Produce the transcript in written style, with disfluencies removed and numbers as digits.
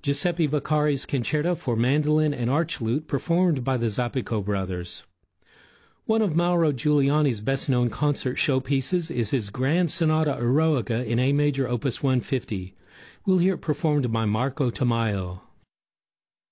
Giuseppe Vaccari's Concerto for Mandolin and Archlute, performed by the Zappico brothers. One of Mauro Giuliani's best-known concert showpieces is his Grand Sonata Eroica in A major, opus 150. We'll hear it performed by Marco Tamayo.